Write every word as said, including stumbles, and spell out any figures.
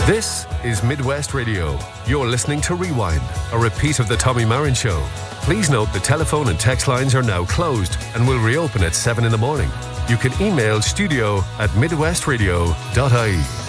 This is Midwest Radio. You're listening to Rewind, a repeat of the Tommy Marin Show. Please note the telephone and text lines are now closed and will reopen at seven in the morning. You can email studio at midwestradio dot I E.